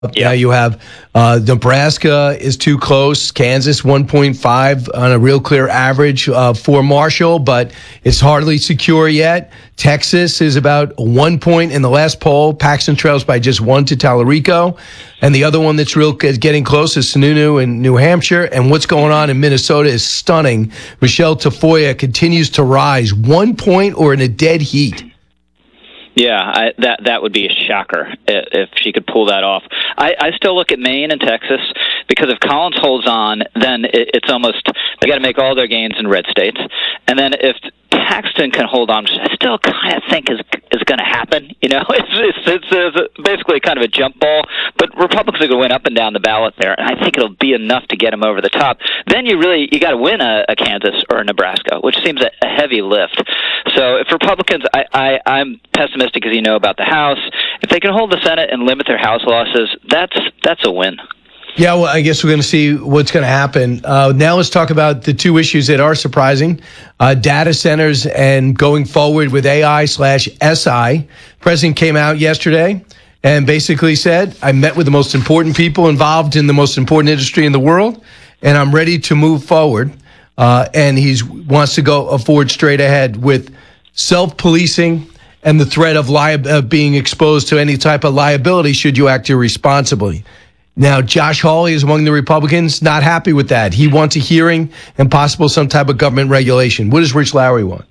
Yeah, you have Nebraska is too close. Kansas 1.5 on a real clear average for Marshall, but it's hardly secure yet. Texas is about 1 point in the last poll. Paxton trails by just 1 to Tallarico. And the other one that's getting close is Sununu in New Hampshire. And what's going on in Minnesota is stunning. Michelle Tafoya continues to rise 1 point or in a dead heat. Yeah, that would be a shocker if she could pull that off. I still look at Maine and Texas because if Collins holds on, then it's almost they got to make all their gains in red states, and then if Paxton can hold on, which I still kind of think is going to happen. You know, it's basically kind of a jump ball, but Republicans are going to win up and down the ballot there, and I think it'll be enough to get them over the top. Then you got to win a Kansas or a Nebraska, which seems a heavy lift. So if Republicans, I'm pessimistic, as you know, about the House. If they can hold the Senate and limit their House losses, that's a win. Yeah, well, I guess we're going to see what's going to happen. Now let's talk about the two issues that are surprising. Data centers and going forward with AI/SI. President came out yesterday and basically said, I met with the most important people involved in the most important industry in the world, and I'm ready to move forward. And he wants to go forward straight ahead with self-policing and the threat of being exposed to any type of liability should you act irresponsibly. Now, Josh Hawley is among the Republicans, not happy with that. He wants a hearing and possible some type of government regulation. What does Rich Lowry want?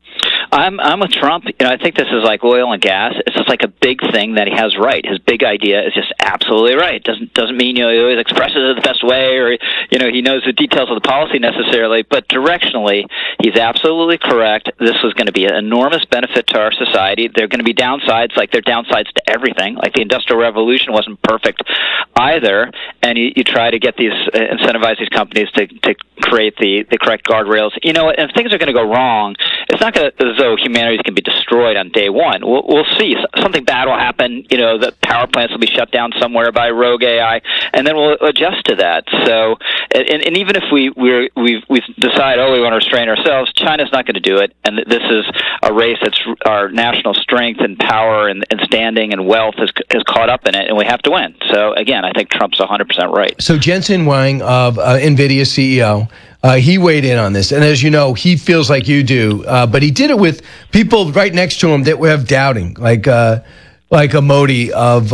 I'm with Trump. I think this is like oil and gas. It's just like a big thing that he has right. His big idea is just absolutely right. Doesn't mean he always expresses it the best way or he knows the details of the policy necessarily, but directionally he's absolutely correct. This was going to be an enormous benefit to our society. There are going to be downsides, like there are downsides to everything. Like the Industrial Revolution wasn't perfect either, and you try to get incentivize these companies to create the correct guardrails. And if things are going to go wrong, it's not going to as though humanity can be destroyed on day one. We'll see. Something bad will happen. The power plants will be shut down somewhere by rogue AI, and then we'll adjust to that. So, and even if we decide, we want to restrain ourselves, China's not going to do it. And this is a race that's our national strength and power and standing and wealth has caught up in it, and we have to win. So again, I think Trump's 100% right. So Jensen Huang of NVIDIA CEO. He weighed in on this, and as you know, he feels like you do, but he did it with people right next to him that we have doubting, like a Modi of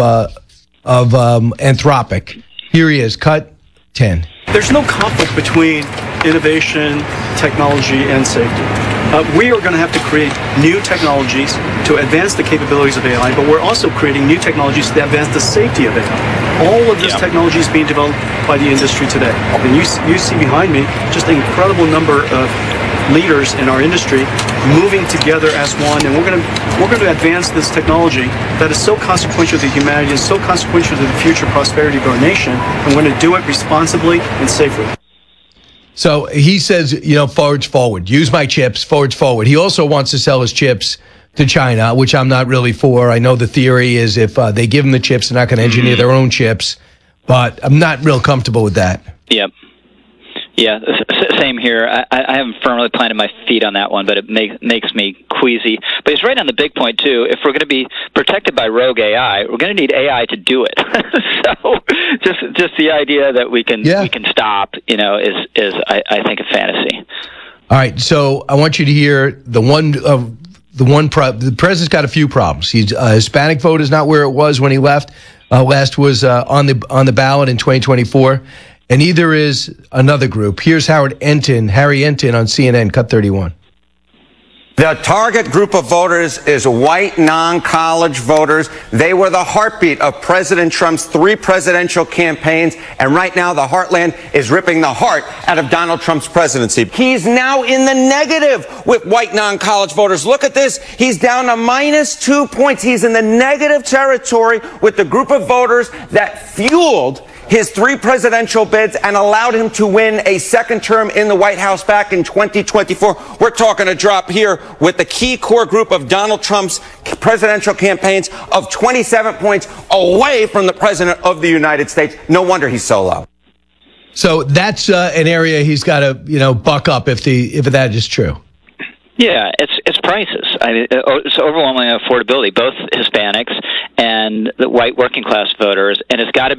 Anthropic. Here he is, cut 10. There's no conflict between innovation, technology, and safety. We are going to have to create new technologies to advance the capabilities of AI, but we're also creating new technologies to advance the safety of AI. All of this technology is being developed by the industry today. And you see behind me just an incredible number of leaders in our industry moving together as one, and we're going to advance this technology that is so consequential to humanity, is so consequential to the future prosperity of our nation, and we're going to do it responsibly and safely. So he says, forward. Use my chips, forward. He also wants to sell his chips to China, which I'm not really for. I know the theory is if they give them the chips, they're not going to engineer their own chips, but I'm not real comfortable with that. Yep. Yeah, same here. I haven't firmly planted my feet on that one, but it makes me queasy. But he's right on the big point, too. If we're going to be protected by rogue AI, we're going to need AI to do it. So just the idea that we can stop, is I think a fantasy. All right, so I want you to hear the president's got a few problems. He's Hispanic vote is not where it was when he left. Last was on the ballot in 2024. And neither is another group. Here's Harry Enton on CNN, cut 31. The target group of voters is white, non-college voters. They were the heartbeat of President Trump's 3 presidential campaigns, and right now the heartland is ripping the heart out of Donald Trump's presidency. He's now in the negative with white, non-college voters. Look at this. He's down to -2 points. He's in the negative territory with the group of voters that fueled his 3 presidential bids and allowed him to win a second term in the White House back in 2024. We're talking a drop here with the key core group of Donald Trump's presidential campaigns of 27 points away from the president of the United States. No wonder he's so low. So that's an area he's got to, buck up if that is true. Yeah, it's prices. I mean, it's overwhelming affordability, both Hispanics and the white working class voters, and it's got to